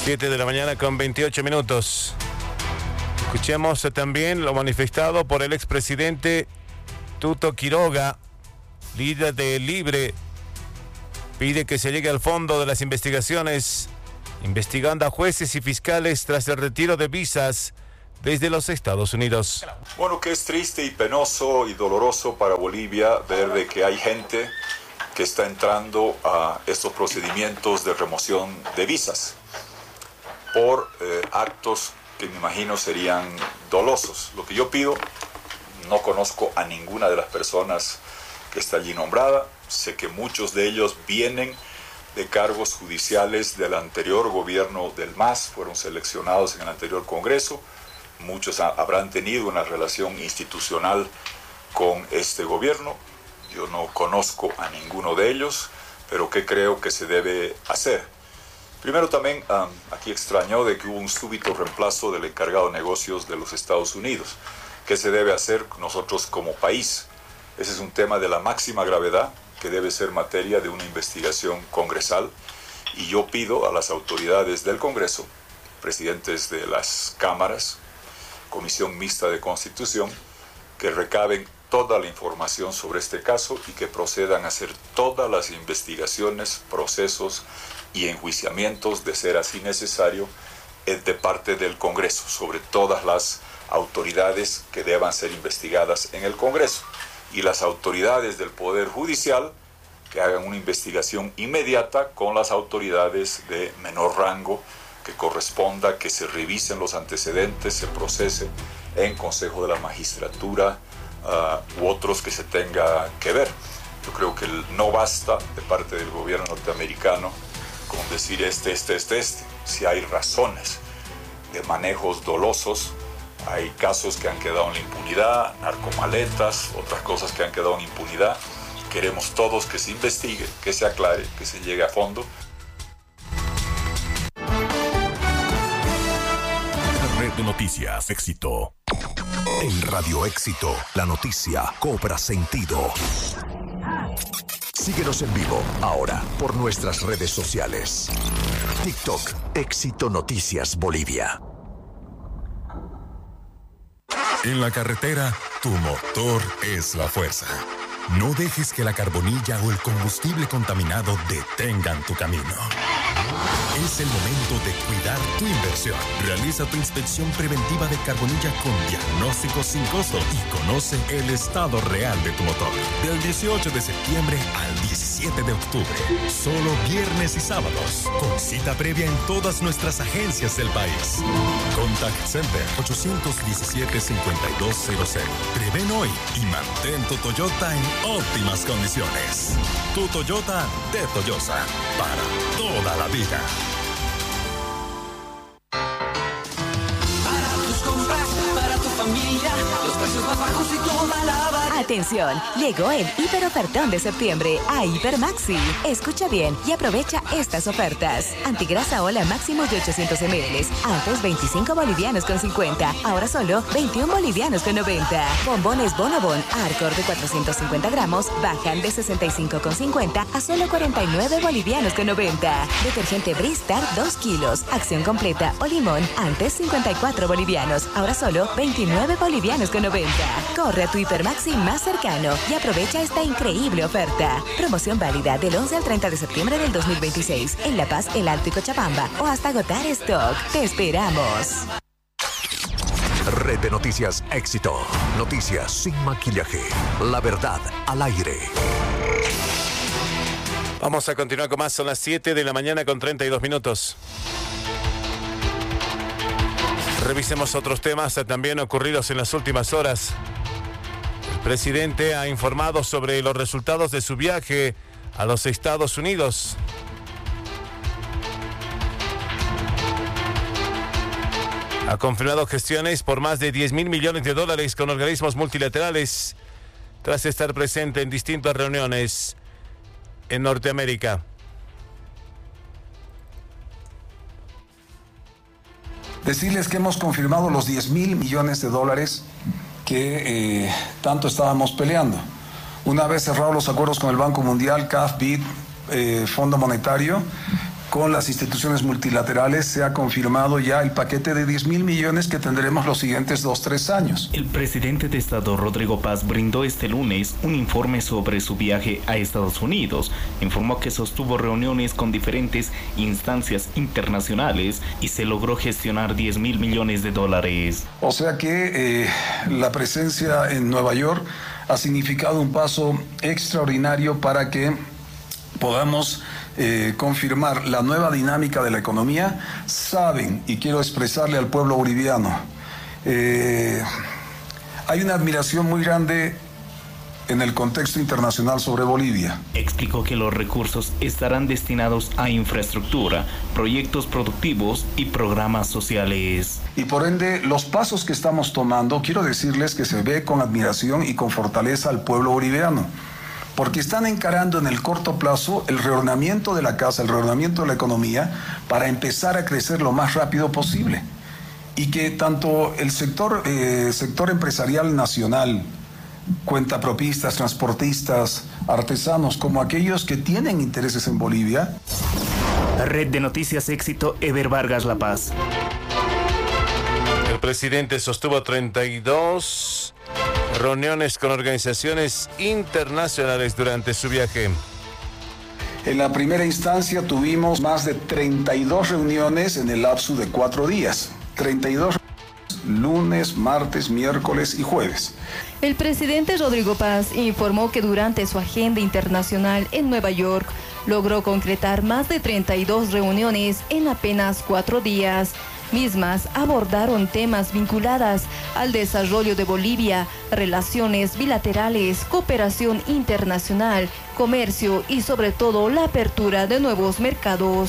7 de la mañana con 28 minutos. Escuchemos también lo manifestado por el expresidente Tuto Quiroga, líder de Libre. Pide que se llegue al fondo de las investigaciones, investigando a jueces y fiscales tras el retiro de visas desde los Estados Unidos. Bueno, que es triste y penoso y doloroso para Bolivia ver de que hay gente que está entrando a estos procedimientos de remoción de visas por actos que me imagino serían dolosos. Lo que yo pido, no conozco a ninguna de las personas que está allí nombrada, sé que muchos de ellos vienen de cargos judiciales del anterior gobierno del MAS, fueron seleccionados en el anterior Congreso, muchos habrán tenido una relación institucional con este gobierno, yo no conozco a ninguno de ellos, pero ¿qué creo que se debe hacer? Primero también, aquí extrañó de que hubo un súbito reemplazo del encargado de negocios de los Estados Unidos. ¿Qué se debe hacer nosotros como país? Ese es un tema de la máxima gravedad que debe ser materia de una investigación congresal. Y yo pido a las autoridades del Congreso, presidentes de las cámaras, Comisión Mixta de Constitución, que recaben toda la información sobre este caso y que procedan a hacer todas las investigaciones, procesos y enjuiciamientos, de ser así necesario, de parte del Congreso, sobre todas las autoridades que deban ser investigadas en el Congreso. Y las autoridades del Poder Judicial que hagan una investigación inmediata con las autoridades de menor rango que corresponda, que se revisen los antecedentes, se procese en Consejo de la Magistratura u otros que se tenga que ver. Yo creo que no basta de parte del gobierno norteamericano con decir si hay razones de manejos dolosos, hay casos que han quedado en la impunidad, narcomaletas, otras cosas que han quedado en impunidad. Queremos todos que se investigue, que se aclare, que se llegue a fondo. Red de Noticias Éxito. En Radio Éxito, la noticia cobra sentido. Síguenos en vivo ahora por nuestras redes sociales. TikTok, Éxito Noticias Bolivia. En la carretera, tu motor es la fuerza. No dejes que la carbonilla o el combustible contaminado detengan tu camino. Es el momento de cuidar tu inversión. Realiza tu inspección preventiva de carbonilla con diagnóstico sin costo y conoce el estado real de tu motor. Del 18 de septiembre al 17 de octubre. Solo viernes y sábados. Con cita previa en todas nuestras agencias del país. Contact Center 817-5200. Prevén hoy y mantén tu Toyota en óptimas condiciones. Tu Toyota de Toyosa. Para toda la vida. Familia, los precios más bajos y toda la variedad. Atención, llegó el hiperofertón de septiembre a Hipermaxi. Escucha bien y aprovecha estas ofertas. Antigrasa Ola máximos de 800 ml, antes 25 bolivianos con 50, ahora solo 21 bolivianos con 90. Bombones Bonobon Arcor de 450 gramos bajan de 65,50 a solo 49 bolivianos con 90. Detergente Bristar 2 kilos, acción completa o limón, antes 54 bolivianos, ahora solo 29 bolivianos con 90. Corre a tu Hipermaxi más cercano y aprovecha esta increíble oferta. Promoción válida del 11 al 30 de septiembre del 2026 en La Paz, El Alto y Cochabamba o hasta agotar stock. ¡Te esperamos! Red de Noticias Éxito. Noticias sin maquillaje. La verdad al aire. Vamos a continuar con más. Son las 7 de la mañana con 32 minutos. Revisemos otros temas también ocurridos en las últimas horas. El presidente ha informado sobre los resultados de su viaje a los Estados Unidos. Ha confirmado gestiones por más de 10.000 millones de dólares con organismos multilaterales tras estar presente en distintas reuniones en Norteamérica. Decirles que hemos confirmado los 10.000 millones de dólares que tanto estábamos peleando. Una vez cerrados los acuerdos con el Banco Mundial, CAF, BID, Fondo Monetario, con las instituciones multilaterales se ha confirmado ya el paquete de 10.000 millones que tendremos los siguientes 2-3 años. El presidente de Estado, Rodrigo Paz, brindó este lunes un informe sobre su viaje a Estados Unidos. Informó que sostuvo reuniones con diferentes instancias internacionales y se logró gestionar 10.000 millones de dólares. O sea que la presencia en Nueva York ha significado un paso extraordinario para que podamos confirmar la nueva dinámica de la economía. Saben, y quiero expresarle al pueblo boliviano, hay una admiración muy grande en el contexto internacional sobre Bolivia. Explicó que los recursos estarán destinados a infraestructura, proyectos productivos y programas sociales. Y por ende, los pasos que estamos tomando, quiero decirles que se ve con admiración y con fortaleza al pueblo boliviano, porque están encarando en el corto plazo el reordenamiento de la casa, el reordenamiento de la economía, para empezar a crecer lo más rápido posible. Y que tanto el sector empresarial nacional, cuentapropistas, transportistas, artesanos, como aquellos que tienen intereses en Bolivia. Red de Noticias Éxito, Eber Vargas, La Paz. El presidente sostuvo 32 reuniones con organizaciones internacionales durante su viaje. En la primera instancia tuvimos más de 32 reuniones en el lapso de 4 días. 32 lunes, martes, miércoles y jueves. El presidente Rodrigo Paz informó que durante su agenda internacional en Nueva York logró concretar más de 32 reuniones en apenas 4 días. Mismas abordaron temas vinculadas al desarrollo de Bolivia, relaciones bilaterales, cooperación internacional, comercio y sobre todo la apertura de nuevos mercados.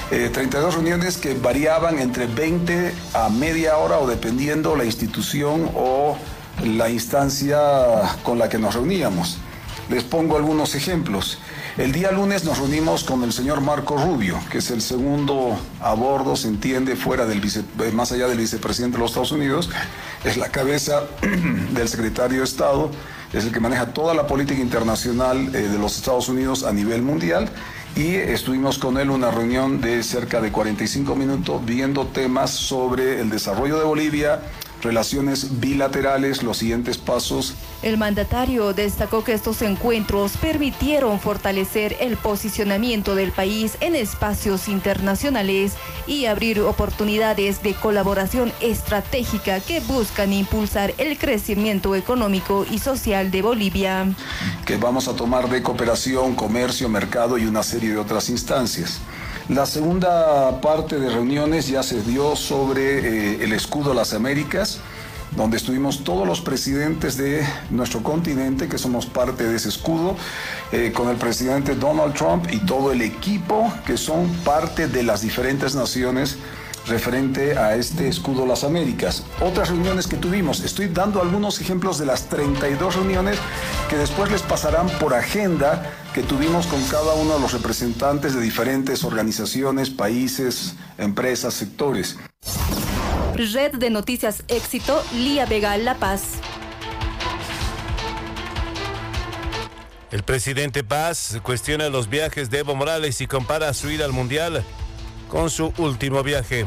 32 reuniones que variaban entre 20 a media hora o dependiendo la institución o la instancia con la que nos reuníamos. Les pongo algunos ejemplos. El día lunes nos reunimos con el señor Marco Rubio, que es el segundo a bordo, se entiende, más allá del vicepresidente de los Estados Unidos, es la cabeza del secretario de Estado, es el que maneja toda la política internacional de los Estados Unidos a nivel mundial, y estuvimos con él una reunión de cerca de 45 minutos viendo temas sobre el desarrollo de Bolivia, relaciones bilaterales, los siguientes pasos. El mandatario destacó que estos encuentros permitieron fortalecer el posicionamiento del país en espacios internacionales y abrir oportunidades de colaboración estratégica que buscan impulsar el crecimiento económico y social de Bolivia. Que vamos a tomar de cooperación, comercio, mercado y una serie de otras instancias. La segunda parte de reuniones ya se dio sobre el escudo de las Américas, donde estuvimos todos los presidentes de nuestro continente, que somos parte de ese escudo, con el presidente Donald Trump y todo el equipo que son parte de las diferentes naciones referente a este escudo de las Américas. Otras reuniones que tuvimos, estoy dando algunos ejemplos de las 32 reuniones que después les pasarán por agenda que tuvimos con cada uno de los representantes de diferentes organizaciones, países, empresas, sectores. Red de Noticias Éxito, Lía Vega, La Paz. El presidente Paz cuestiona los viajes de Evo Morales y compara su ida al Mundial con su último viaje.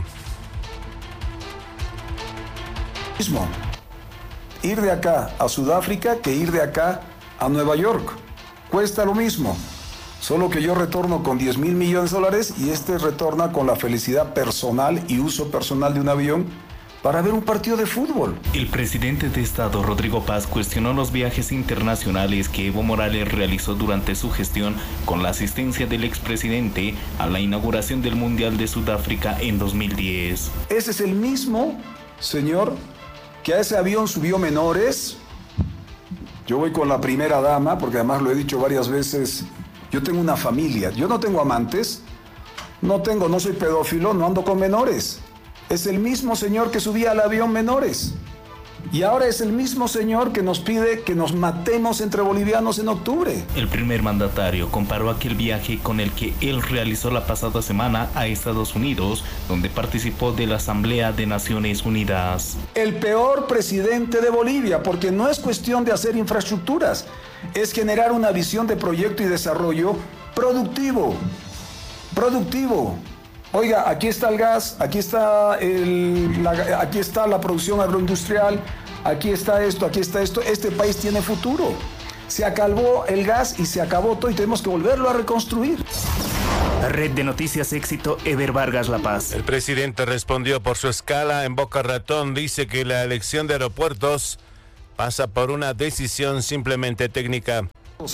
Ir de acá a Sudáfrica que ir de acá a Nueva York. Cuesta lo mismo, solo que yo retorno con 10.000 millones de dólares y este retorna con la felicidad personal y uso personal de un avión para ver un partido de fútbol. El presidente de Estado, Rodrigo Paz, cuestionó los viajes internacionales que Evo Morales realizó durante su gestión con la asistencia del expresidente a la inauguración del Mundial de Sudáfrica en 2010. Ese es el mismo señor que a ese avión subió menores. Yo voy con la primera dama, porque además lo he dicho varias veces, yo tengo una familia, yo no tengo amantes, no soy pedófilo, no ando con menores. Es el mismo señor que subía al avión menores. Y ahora es el mismo señor que nos pide que nos matemos entre bolivianos en octubre. El primer mandatario comparó aquel viaje con el que él realizó la pasada semana a Estados Unidos, donde participó de la Asamblea de Naciones Unidas. El peor presidente de Bolivia, porque no es cuestión de hacer infraestructuras, es generar una visión de proyecto y desarrollo productivo. Oiga, aquí está el gas, aquí está la producción agroindustrial, aquí está esto, este país tiene futuro. Se acabó el gas y se acabó todo y tenemos que volverlo a reconstruir. Red de Noticias Éxito, Eber Vargas, La Paz. El presidente respondió por su escala en Boca Ratón. Dice que la elección de aeropuertos pasa por una decisión simplemente técnica.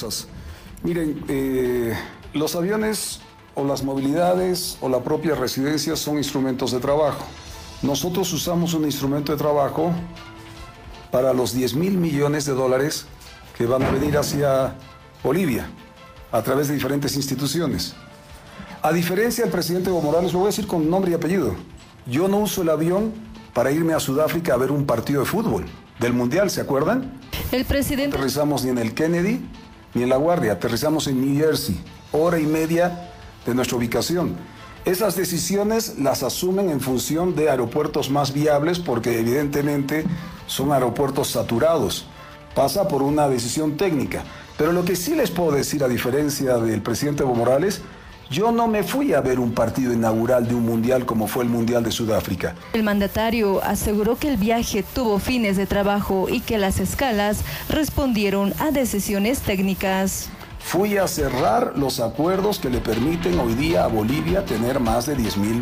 Miren, los aviones o las movilidades o la propia residencia son instrumentos de trabajo. Nosotros usamos un instrumento de trabajo para los 10.000 millones de dólares que van a venir hacia Bolivia a través de diferentes instituciones. A diferencia del presidente Evo Morales, lo voy a decir con nombre y apellido. Yo no uso el avión para irme a Sudáfrica a ver un partido de fútbol del Mundial, ¿se acuerdan? El presidente... No aterrizamos ni en el Kennedy ni en La Guardia, aterrizamos en New Jersey, hora y media de nuestra ubicación. Esas decisiones las asumen en función de aeropuertos más viables porque evidentemente son aeropuertos saturados. Pasa por una decisión técnica. Pero lo que sí les puedo decir, a diferencia del presidente Evo Morales, yo no me fui a ver un partido inaugural de un mundial como fue el Mundial de Sudáfrica. El mandatario aseguró que el viaje tuvo fines de trabajo y que las escalas respondieron a decisiones técnicas. Fui a cerrar los acuerdos que le permiten hoy día a Bolivia tener más de 10.000...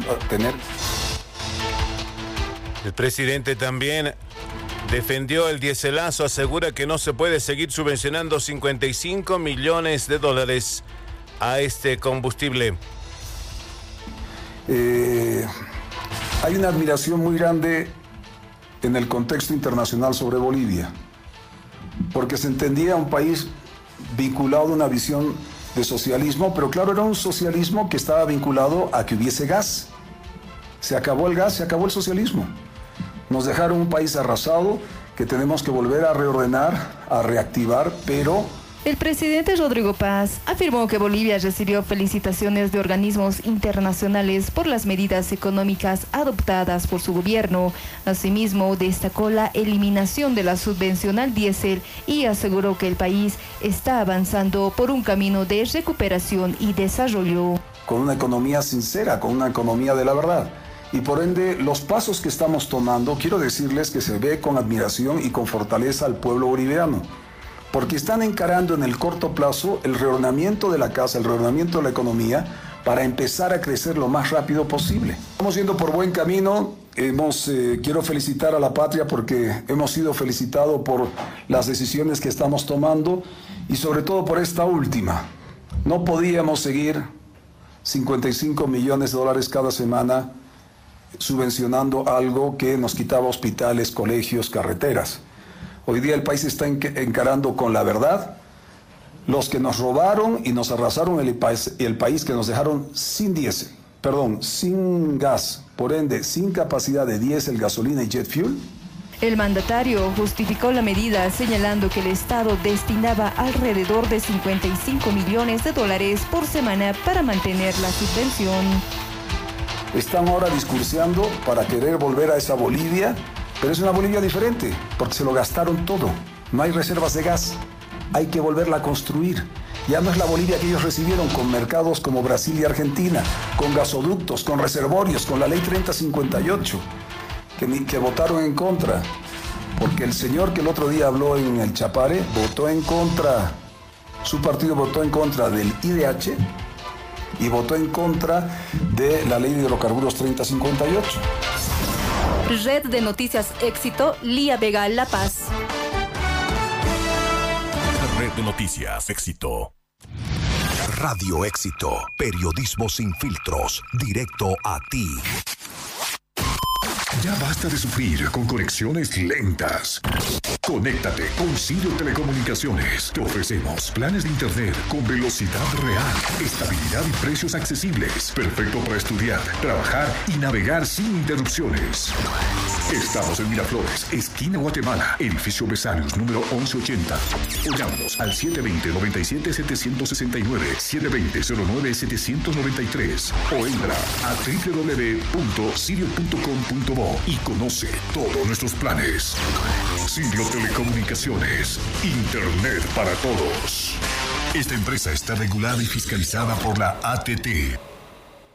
El presidente también defendió el diéselazo, asegura que no se puede seguir subvencionando 55 millones de dólares a este combustible. Hay una admiración muy grande en el contexto internacional sobre Bolivia, porque se entendía un país vinculado a una visión de socialismo, pero claro, era un socialismo que estaba vinculado a que hubiese gas. Se acabó el gas, se acabó el socialismo. Nos dejaron un país arrasado que tenemos que volver a reordenar, a reactivar, pero... El presidente Rodrigo Paz afirmó que Bolivia recibió felicitaciones de organismos internacionales por las medidas económicas adoptadas por su gobierno. Asimismo, destacó la eliminación de la subvención al diésel y aseguró que el país está avanzando por un camino de recuperación y desarrollo. Con una economía sincera, con una economía de la verdad. Y por ende, los pasos que estamos tomando, quiero decirles que se ve con admiración y con fortaleza al pueblo boliviano. Porque están encarando en el corto plazo el reordenamiento de la casa, el reordenamiento de la economía, para empezar a crecer lo más rápido posible. Estamos yendo por buen camino. Quiero felicitar a la patria porque hemos sido felicitados por las decisiones que estamos tomando y sobre todo por esta última. No podíamos seguir 55 millones de dólares cada semana subvencionando algo que nos quitaba hospitales, colegios, carreteras. Hoy día el país está encarando con la verdad los que nos robaron y nos arrasaron el país que nos dejaron sin sin gas, por ende, sin capacidad de diésel, gasolina y jet fuel. El mandatario justificó la medida señalando que el Estado destinaba alrededor de 55 millones de dólares por semana para mantener la subvención. Están ahora discurseando para querer volver a esa Bolivia. Pero es una Bolivia diferente, porque se lo gastaron todo. No hay reservas de gas. Hay que volverla a construir. Ya no es la Bolivia que ellos recibieron con mercados como Brasil y Argentina, con gasoductos, con reservorios, con la ley 3058, que votaron en contra. Porque el señor que el otro día habló en el Chapare votó en contra, su partido votó en contra del IDH y votó en contra de la ley de hidrocarburos 3058. Red de Noticias Éxito, Lía Vega, La Paz. Red de Noticias Éxito. Radio Éxito, periodismo sin filtros, directo a ti. Ya basta de sufrir con conexiones lentas. Conéctate con Sirio Telecomunicaciones. Te ofrecemos planes de internet con velocidad real, estabilidad y precios accesibles. Perfecto para estudiar, trabajar y navegar sin interrupciones. Estamos en Miraflores, esquina Guatemala, edificio Besarios, número 1180. O llámanos al 720-97-769, 720-09-793. O entra a www.sirio.com.bo y conoce todos nuestros planes. Sirio Telecomunicaciones, Internet para todos. Esta empresa está regulada y fiscalizada por la ATT.